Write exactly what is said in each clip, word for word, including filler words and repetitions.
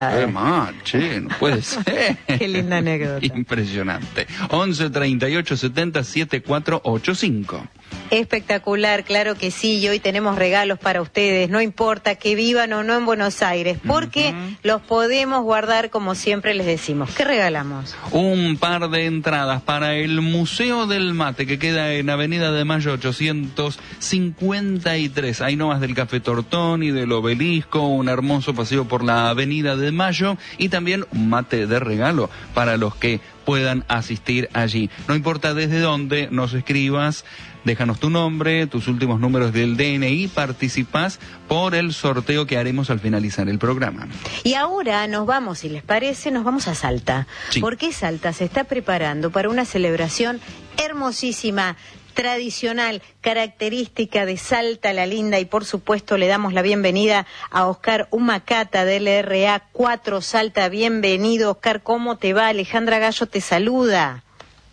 Además, che, no puede ser. Qué linda anécdota. Impresionante. once treinta y ocho setenta setenta y cuatro ochenta y cinco. Espectacular, claro que sí, y hoy tenemos regalos para ustedes, no importa que vivan o no en Buenos Aires, porque uh-huh. los podemos guardar como siempre les decimos. ¿Qué regalamos? Un par de entradas para el Museo del Mate, que queda en Avenida de Mayo ochocientos cincuenta y tres, ahí nomás del Café Tortón y del Obelisco, un hermoso paseo por la Avenida de Mayo, y también un mate de regalo para los que puedan asistir allí. No importa desde dónde nos escribas, déjanos tu nombre, tus últimos números del D N I, participás por el sorteo que haremos al finalizar el programa. Y ahora nos vamos, si les parece, nos vamos a Salta. Sí. Porque Salta se está preparando para una celebración hermosísima, tradicional, característica de Salta la Linda, y por supuesto le damos la bienvenida a Oscar Humacata de L R A cuatro Salta. Bienvenido, Oscar, ¿cómo te va? Alejandra Gallo te saluda.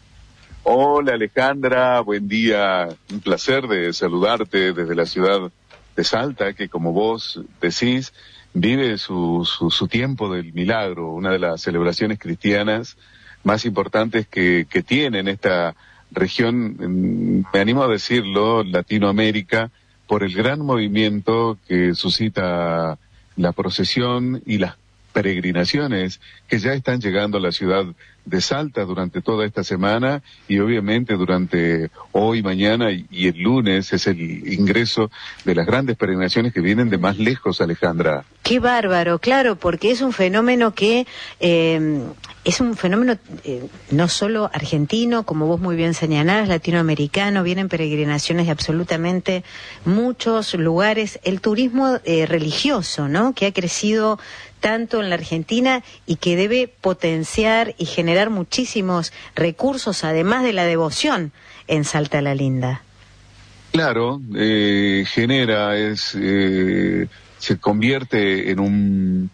Hola Alejandra, buen día, un placer de saludarte desde la ciudad de Salta, que como vos decís, vive su, su, su tiempo del milagro, una de las celebraciones cristianas más importantes que, que tiene en esta región, me animo a decirlo, Latinoamérica, por el gran movimiento que suscita la procesión y las peregrinaciones que ya están llegando a la ciudad de Salta durante toda esta semana, y obviamente durante hoy, mañana y, y el lunes es el ingreso de las grandes peregrinaciones que vienen de más lejos, Alejandra. Qué bárbaro, claro, porque es un fenómeno que eh, es un fenómeno eh, no solo argentino, como vos muy bien señalás, latinoamericano, vienen peregrinaciones de absolutamente muchos lugares, el turismo eh, religioso, ¿no?, que ha crecido tanto en la Argentina y que debe potenciar y generar muchísimos recursos, además de la devoción en Salta la Linda. Claro, eh, genera, es eh, se convierte en un,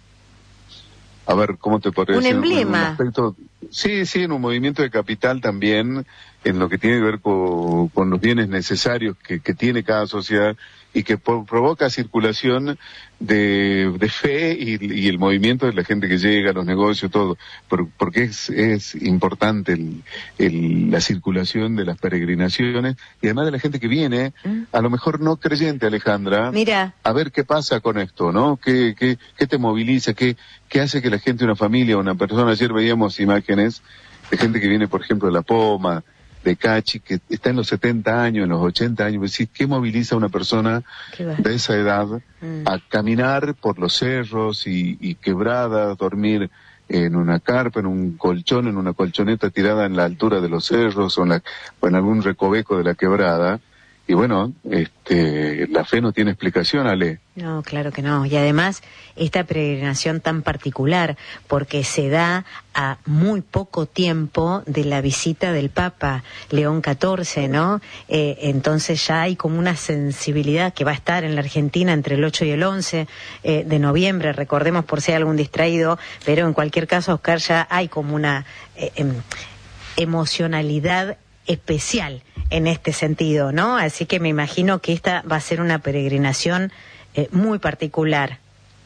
a ver, ¿cómo te podría decir? Un emblema. Un aspecto, sí, sí, en un movimiento de capital también, en lo que tiene que ver con, con los bienes necesarios que, que tiene cada sociedad, y que por, provoca circulación de, de fe y, y el movimiento de la gente que llega, los negocios, todo, por, porque es, es importante el, el, la circulación de las peregrinaciones, y además de la gente que viene, a lo mejor no creyente, Alejandra, Mira. a ver qué pasa con esto, ¿no? ¿Qué, qué, qué te moviliza? ¿Qué, qué hace que la gente, una familia, una persona? Ayer veíamos imágenes de gente que viene, por ejemplo, de La Poma, de Cachi, que está en los setenta años, en los ochenta años. Decir, ¿qué moviliza a una persona de esa edad mm. a caminar por los cerros y, y quebradas, dormir en una carpa, en un colchón, en una colchoneta tirada en la altura de los cerros o en, la, o en algún recoveco de la quebrada? Y bueno, este, la fe no tiene explicación, Ale. No, claro que no. Y además, esta peregrinación tan particular, porque se da a muy poco tiempo de la visita del Papa León catorce, ¿no? Eh, entonces ya hay como una sensibilidad que va a estar en la Argentina entre el ocho y el once eh, de noviembre, recordemos por si hay algún distraído, pero en cualquier caso, Oscar, ya hay como una eh, em, emocionalidad especial en este sentido, ¿no? Así que me imagino que esta va a ser una peregrinación eh, muy particular.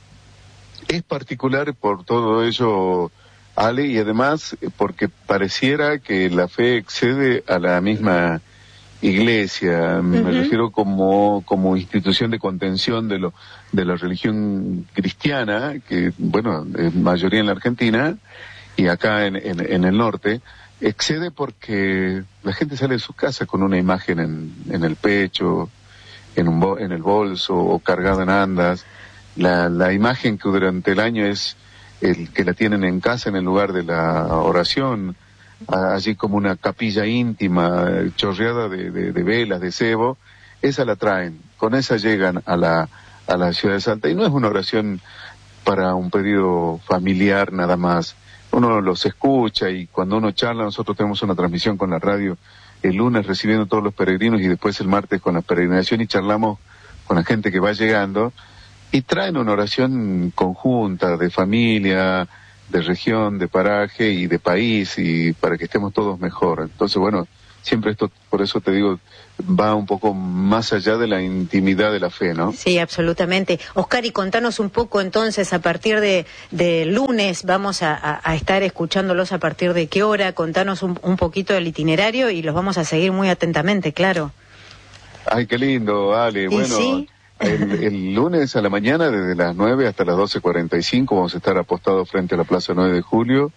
Es particular por todo ello, Ale, y además porque pareciera que la fe excede a la misma iglesia, uh-huh. me refiero como como institución de contención de lo de la religión cristiana, que bueno, es mayoría en la Argentina y acá en, en, en el norte. Excede porque la gente sale de su casa con una imagen en, en el pecho, en un bo, en el bolso o cargada en andas. La, la imagen que durante el año es el que la tienen en casa en el lugar de la oración, allí como una capilla íntima, chorreada de, de, de velas, de cebo, esa la traen, con esa llegan a la, a la ciudad de Salta. Y no es una oración para un pedido familiar nada más. Uno los escucha y cuando uno charla, nosotros tenemos una transmisión con la radio el lunes recibiendo todos los peregrinos y después el martes con la peregrinación, y charlamos con la gente que va llegando y traen una oración conjunta de familia, de región, de paraje y de país, y para que estemos todos mejor. Entonces, bueno, siempre esto, por eso te digo, va un poco más allá de la intimidad de la fe, ¿no? Sí, absolutamente. Oscar, y contanos un poco entonces, a partir de, de lunes, vamos a, a, a estar escuchándolos a partir de qué hora, contanos un, un poquito del itinerario y los vamos a seguir muy atentamente, claro. Ay, qué lindo, Ale. Bueno, ¿sí? el, el lunes a la mañana, desde las nueve hasta las doce cuarenta y cinco, vamos a estar apostados frente a la Plaza nueve de Julio,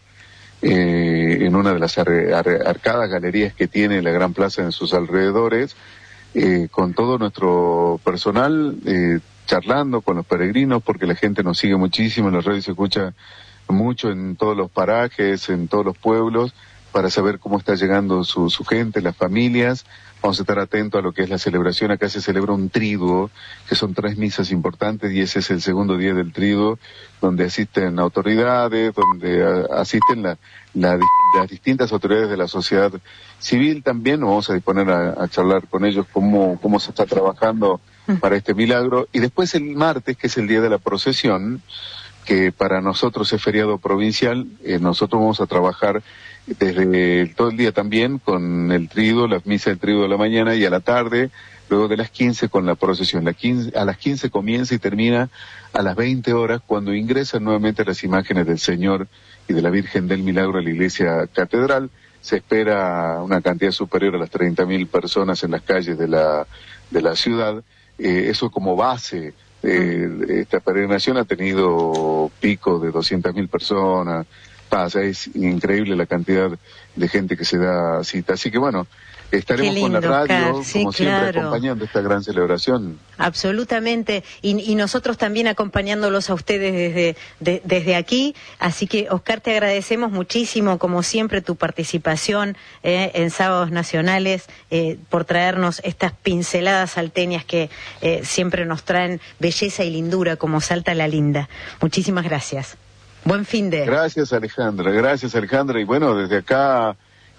eh, en una de las ar ar arcadas galerías que tiene la Gran Plaza en sus alrededores, eh, con todo nuestro personal, eh, charlando con los peregrinos, porque la gente nos sigue muchísimo, en la radio se escucha mucho en todos los parajes, en todos los pueblos, para saber cómo está llegando su, su gente, las familias. Vamos a estar atentos a lo que es la celebración. Acá se celebra un triduo, que son tres misas importantes, y ese es el segundo día del triduo, donde asisten autoridades, donde a, asisten la, la, las distintas autoridades de la sociedad civil también. Nos vamos a disponer a, a charlar con ellos cómo, cómo se está trabajando para este milagro. Y después el martes, que es el día de la procesión, que para nosotros es feriado provincial, eh, nosotros vamos a trabajar desde todo el día también con el triduo, las misas del triduo de la mañana, y a la tarde, luego de las quince con la procesión. La quince, a las quince comienza y termina a las veinte horas, cuando ingresan nuevamente las imágenes del Señor y de la Virgen del Milagro a la iglesia catedral. Se espera una cantidad superior a las treinta mil personas en las calles de la, de la ciudad. Eh, eso como base. Eh, esta peregrinación ha tenido pico de doscientas mil personas. Pasa, es increíble la cantidad de gente que se da cita. Así que bueno, estaremos lindo, con la radio, Oscar. Sí, como siempre, claro, acompañando esta gran celebración. Absolutamente, y, y nosotros también acompañándolos a ustedes desde, de, desde aquí. Así que, Oscar, te agradecemos muchísimo, como siempre, tu participación eh, en Sábados Nacionales, eh, por traernos estas pinceladas salteñas que eh, siempre nos traen belleza y lindura, como Salta la Linda. Muchísimas gracias. Buen fin de... Gracias, Alejandra, gracias, Alejandra, y bueno, desde acá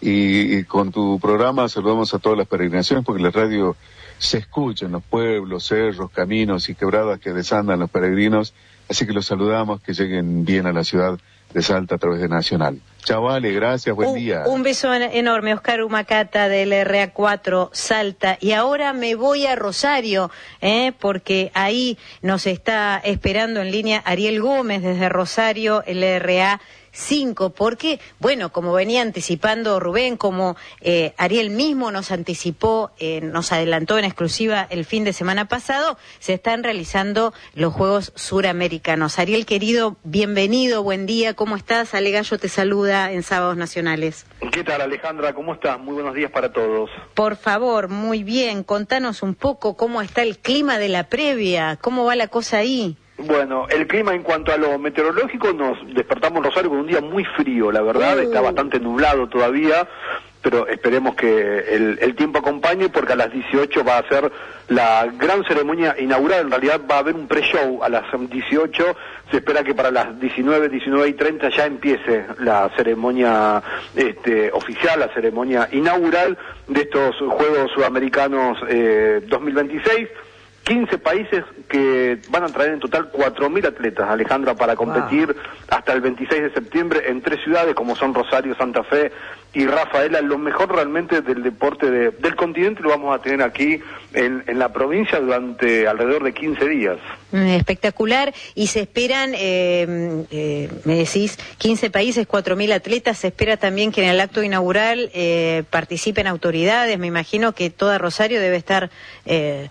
y, y con tu programa saludamos a todas las peregrinaciones, porque la radio se escucha en los pueblos, cerros, caminos y quebradas que desandan los peregrinos, así que los saludamos, que lleguen bien a la ciudad de Salta a través de Nacional. Chao, Ale, gracias, buen un, día. Un beso enorme, Oscar Humacata del R A cuatro Salta. Y ahora me voy a Rosario, eh, porque ahí nos está esperando en línea Ariel Gómez desde Rosario, el R A cinco, porque, bueno, como venía anticipando Rubén, como eh, Ariel mismo nos anticipó, eh, nos adelantó en exclusiva el fin de semana pasado, se están realizando los Juegos Suramericanos. Ariel, querido, bienvenido, buen día, ¿cómo estás? Ale Gallo te saluda en Sábados Nacionales. ¿Qué tal, Alejandra? ¿Cómo estás? Muy buenos días para todos. Por favor, muy bien, contanos un poco cómo está el clima de la previa, cómo va la cosa ahí. Bueno, el clima en cuanto a lo meteorológico, nos despertamos en Rosario con un día muy frío, la verdad, uh. está bastante nublado todavía, pero esperemos que el, el tiempo acompañe, porque a las dieciocho va a ser la gran ceremonia inaugural. En realidad va a haber un pre-show a las dieciocho, se espera que para las diecinueve, diecinueve y treinta ya empiece la ceremonia este, oficial, la ceremonia inaugural de estos Juegos Sudamericanos eh, dos mil veintiséis. quince países que van a traer en total cuatro mil atletas, Alejandra, para competir wow. hasta el veintiséis de septiembre en tres ciudades como son Rosario, Santa Fe y Rafaela. Lo mejor realmente del deporte de, del continente lo vamos a tener aquí en, en la provincia durante alrededor de quince días. Espectacular, y se esperan, eh, eh, me decís, quince países, cuatro mil atletas. Se espera también que en el acto inaugural eh, participen autoridades. Me imagino que toda Rosario debe estar... Eh,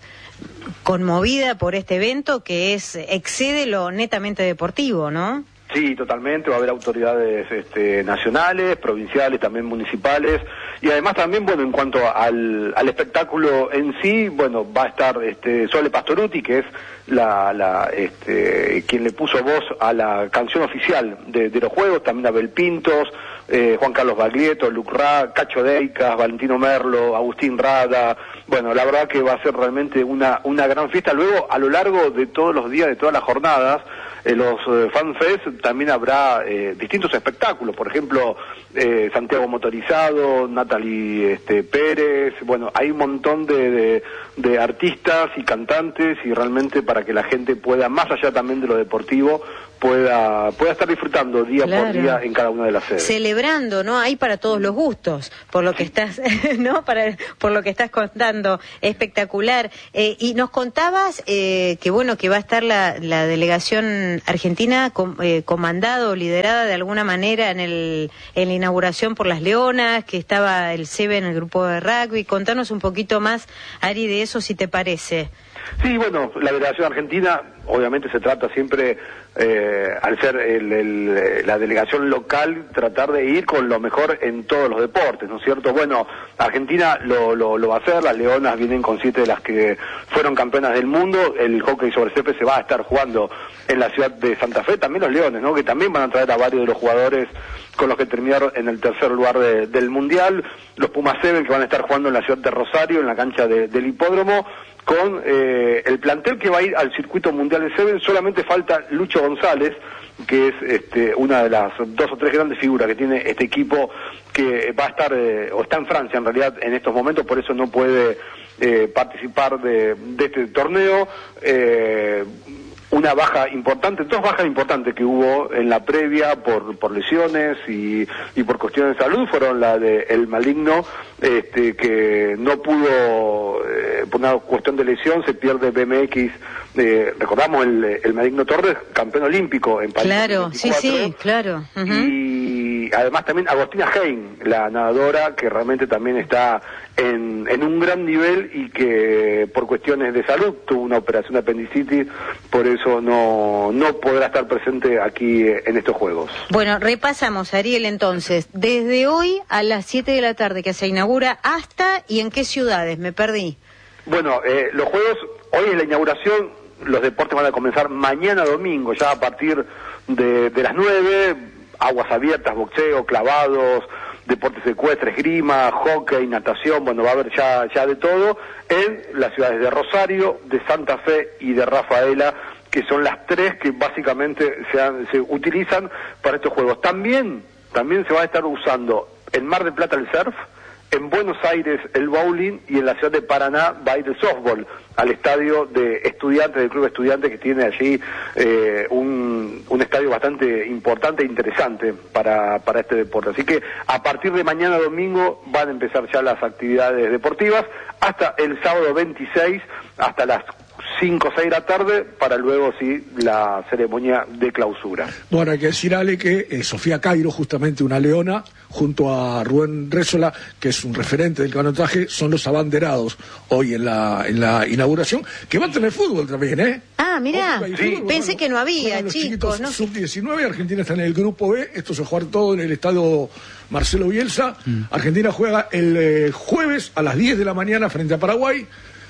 conmovida por este evento que es excede lo netamente deportivo, ¿no? Sí, totalmente, va a haber autoridades este, nacionales, provinciales, también municipales, y además también, bueno, en cuanto al, al espectáculo en sí, bueno, va a estar este, Sole Pastorutti, que es la, la este, quien le puso voz a la canción oficial de, de los Juegos, también Abel Pintos, eh, Juan Carlos Baglietto, Luc Ra, Cacho Deicas, Valentino Merlo, Agustín Rada. Bueno, la verdad que va a ser realmente una, una gran fiesta. Luego, a lo largo de todos los días, de todas las jornadas, eh, los eh, FanFest también habrá eh, distintos espectáculos. Por ejemplo, eh, Santiago Motorizado, Natalie este, Pérez. Bueno, hay un montón de, de, de artistas y cantantes, y realmente para que la gente pueda, más allá también de lo deportivo, pueda pueda estar disfrutando día Claro. por día en cada una de las sedes. Celebrando, ¿no? Hay para todos los gustos, por lo que estás, ¿no? Para, por lo que estás contando, espectacular. Eh, y nos contabas eh, que bueno, que va a estar la, la delegación argentina com, eh, comandado, liderada de alguna manera en el en la inauguración por las Leonas, que estaba el SEBE en el grupo de rugby. Contanos un poquito más, Ari, de eso, si te parece. Sí, bueno, la delegación argentina, obviamente se trata siempre, eh, al ser el, el, la delegación local, tratar de ir con lo mejor en todos los deportes, ¿no es cierto? Bueno, Argentina lo, lo, lo va a hacer, las Leonas vienen con siete de las que fueron campeonas del mundo, el hockey sobre césped se va a estar jugando en la ciudad de Santa Fe, también los Leones, ¿no? Que también van a traer a varios de los jugadores con los que terminaron en el tercer lugar de, del Mundial, los Pumas Seven que van a estar jugando en la ciudad de Rosario, en la cancha de, del hipódromo, con eh, el plantel que va a ir al circuito mundial de Seven. Solamente falta Lucho González, que es este, una de las dos o tres grandes figuras que tiene este equipo, que va a estar, eh, o está en Francia en realidad en estos momentos, por eso no puede eh, participar de, de este torneo. Eh, una baja importante, dos bajas importantes que hubo en la previa por, por lesiones y, y por cuestiones de salud, fueron la de El Maligno, este, que no pudo, eh, por una cuestión de lesión, se pierde B M X, eh, recordamos el, el Maligno Torres, campeón olímpico en París. Claro, sí, sí, claro. Uh-huh. Y además también Agostina Hein, la nadadora, que realmente también está en, en un gran nivel y que por cuestiones de salud tuvo una operación de apendicitis, por eso no, no podrá estar presente aquí en estos Juegos. Bueno, repasamos, Ariel, entonces, desde hoy a las siete de la tarde que se inaugura, hasta, ¿y en qué ciudades? Me perdí. Bueno, eh, los Juegos, hoy es la inauguración, los deportes van a comenzar mañana domingo, ya a partir de, de las nueve, aguas abiertas, boxeo, clavados, deportes ecuestres, esgrima, hockey, natación, bueno, va a haber ya, ya de todo, en las ciudades de Rosario, de Santa Fe y de Rafaela, que son las tres que básicamente se, han, se utilizan para estos Juegos. También, también se va a estar usando en Mar del Plata el surf, en Buenos Aires el bowling, y en la ciudad de Paraná va a ir el softball al estadio de estudiantes, del club estudiantes, que tiene allí eh, un, un estadio bastante importante e interesante para, para este deporte. Así que a partir de mañana domingo van a empezar ya las actividades deportivas, hasta el sábado veintiséis, hasta las cinco o seis de la tarde, para luego sí la ceremonia de clausura. Bueno, hay que decir, Ale, que eh, Sofía Cairo, justamente una leona, junto a Rubén Rézola, que es un referente del canotaje, son los abanderados hoy en la en la inauguración, que va a tener fútbol también, ¿eh? Ah, mirá, sí. Fútbol, pensé bueno, que no había, los chicos, ¿no? sub diecinueve, Argentina está en el grupo B, esto se va a jugar todo en el estadio Marcelo Bielsa. Mm. Argentina juega el eh, jueves a las diez de la mañana frente a Paraguay.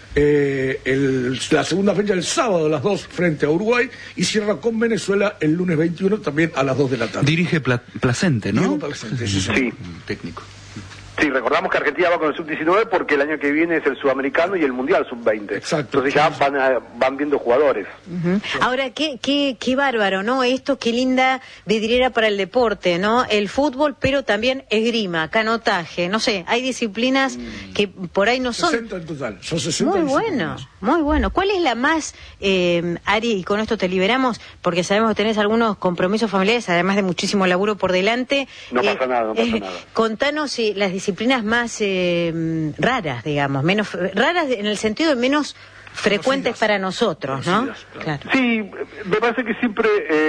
Eh, el, la segunda fecha el sábado a las dos frente a Uruguay, y cierra con Venezuela el lunes veintiuno también a las dos de la tarde. Dirige Pla Placente, ¿no? Diego Placente, sí, sí. Técnico. Sí, recordamos que Argentina va con el sub diecinueve porque el año que viene es el sudamericano y el mundial sub veinte. Exacto. Entonces ya van, a, van viendo jugadores. Uh-huh. Ahora, qué, qué, qué bárbaro, ¿no? Esto, qué linda vidriera para el deporte, ¿no? El fútbol, pero también esgrima, canotaje, no sé, hay disciplinas mm. que por ahí no son... sesenta en total, son sesenta. Muy bueno, muy bueno. ¿Cuál es la más, eh, Ari, y con esto te liberamos, porque sabemos que tenés algunos compromisos familiares, además de muchísimo laburo por delante? No eh, pasa nada, no pasa eh, nada. Contanos eh, las disciplinas más eh, raras, digamos, menos raras en el sentido de menos frecuentes para nosotros, ¿no? Claro. Sí, me parece que siempre,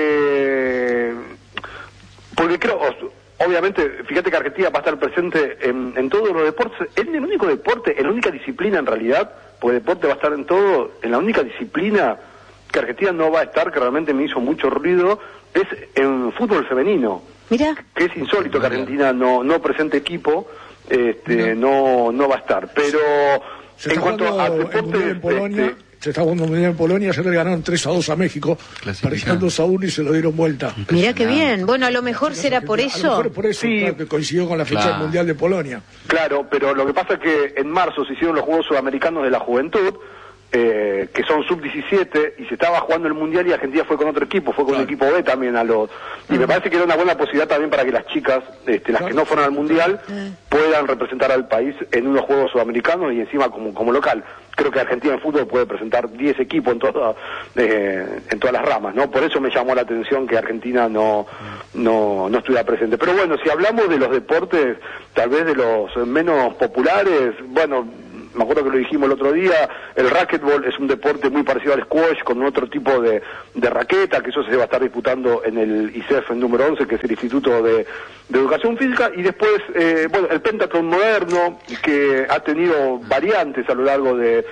eh, porque creo, obviamente, fíjate que Argentina va a estar presente en, en todos los deportes, es el único deporte, en la única disciplina en realidad, porque el deporte va a estar en todo, en la única disciplina que Argentina no va a estar, que realmente me hizo mucho ruido, es en fútbol femenino. Mira. Que es insólito que Argentina no, no presente equipo, este, no, no va a estar, pero se en cuanto a deporte en Polonia, este, se está jugando un mundial en Polonia, ayer le ganaron tres a dos a México, parecían dos a uno y se lo dieron vuelta. Mirá qué bien, bueno, a lo mejor será por eso. A lo mejor por eso, sí, claro, que coincidió con la fecha claro. del mundial de Polonia. Claro, pero lo que pasa es que en marzo se hicieron los Juegos Sudamericanos de la Juventud, eh, que son sub diecisiete, y se estaba jugando el Mundial y Argentina fue con otro equipo, fue con claro. un equipo B también a los... Y uh-huh. me parece que era una buena posibilidad también para que las chicas, este, las que no fueron al Mundial, uh-huh. puedan representar al país en unos Juegos Sudamericanos y encima como, como local. Creo que Argentina en fútbol puede presentar diez equipos en, toda, eh, en todas las ramas, ¿no? Por eso me llamó la atención que Argentina no, no, no estuviera presente. Pero bueno, si hablamos de los deportes, tal vez de los menos populares, bueno, me acuerdo que lo dijimos el otro día, el racquetball es un deporte muy parecido al squash, con otro tipo de, de raqueta, que eso se va a estar disputando en el I C E F número once, que es el Instituto de, de Educación Física, y después, eh, bueno, el pentatlón moderno, que ha tenido variantes a lo largo de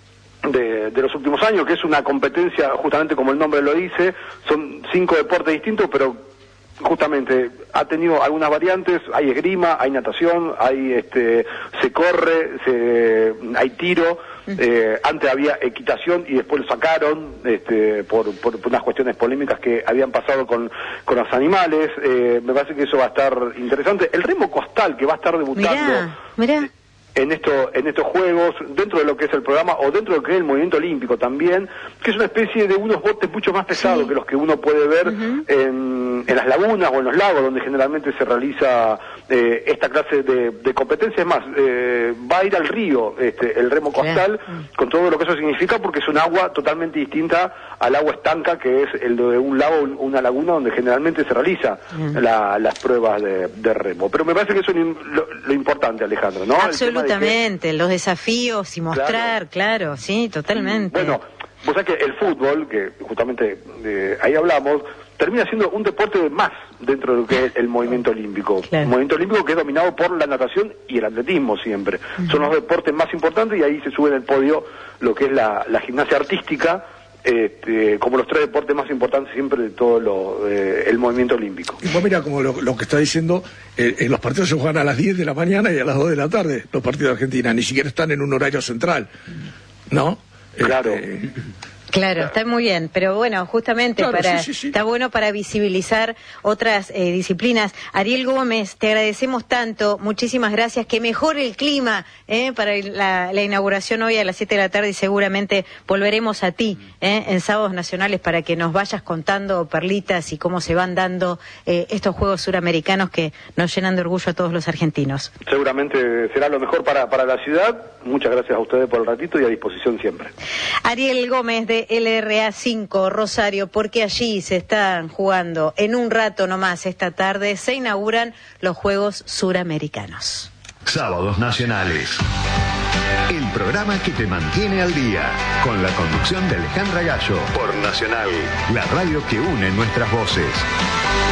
De, de los últimos años, que es una competencia, justamente como el nombre lo dice, son cinco deportes distintos, pero justamente ha tenido algunas variantes, hay esgrima, hay natación, hay este se corre, se, hay tiro, eh, antes había equitación y después lo sacaron este, por, por, por unas cuestiones polémicas que habían pasado con, con los animales, eh, me parece que eso va a estar interesante. El remo costal, que va a estar debutando... Mirá, mirá. en esto en estos juegos, dentro de lo que es el programa o dentro de lo que es el movimiento olímpico también, que es una especie de unos botes mucho más pesados sí. que los que uno puede ver uh-huh. en, en las lagunas o en los lagos, donde generalmente se realiza eh, esta clase de, de competencia. Es más, eh, va a ir al río este, el remo costal, claro. con todo lo que eso significa, porque es un agua totalmente distinta al agua estanca, que es el de un lago, una laguna, donde generalmente se realiza uh-huh. la, las pruebas de, de remo. Pero me parece que eso es lo, lo importante, Alejandro, ¿no? Absolutamente, que, los desafíos y mostrar, claro, claro sí, totalmente. Bueno, vos sabés que el fútbol, que justamente eh, ahí hablamos, termina siendo un deporte más dentro de lo que es el movimiento olímpico. Claro. Un movimiento olímpico que es dominado por la natación y el atletismo siempre. Uh-huh. Son los deportes más importantes y ahí se sube en el podio lo que es la, la gimnasia artística, Este, como los tres deportes más importantes siempre de todo lo, eh, el movimiento olímpico. Y vos mira, como lo, lo que está diciendo, eh, eh, los partidos se juegan a las diez de la mañana y a las dos de la tarde, los partidos de Argentina, ni siquiera están en un horario central, ¿no? Claro. Este, Claro, está muy bien, pero bueno, justamente claro, para sí, sí, sí. está bueno para visibilizar otras eh, disciplinas. Ariel Gómez, te agradecemos tanto, muchísimas gracias, que mejore el clima eh, para la, la inauguración hoy a las siete de la tarde y seguramente volveremos a ti eh, en Sábados Nacionales para que nos vayas contando perlitas y cómo se van dando eh, estos Juegos Suramericanos que nos llenan de orgullo a todos los argentinos. Seguramente será lo mejor para, para la ciudad. Muchas gracias a ustedes por el ratito y a disposición siempre. Ariel Gómez de L R A cinco Rosario, porque allí se están jugando en un rato nomás esta tarde, se inauguran los Juegos Suramericanos. Sábados Nacionales, el programa que te mantiene al día, con la conducción de Alejandra Gallo, por Nacional, la radio que une nuestras voces.